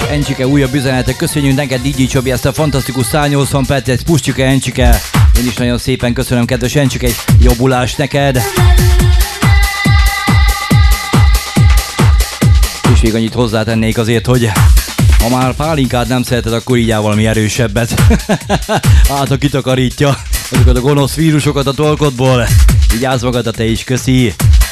Encsike újabb üzenetek. Köszönjük neked, DJ Csobi, ezt a fantasztikus 180 percet. Pustyike, Encsike. Én is nagyon szépen köszönöm, kedves Encsike, egy jobbulást neked. És még annyit hozzátennék azért, hogy ha már pálinkát nem szereted, akkor így áll valami erősebbet. Hát, ha kitakarítja azokat a gonosz vírusokat a torkodból. Vigyázz magadra te is, köszi!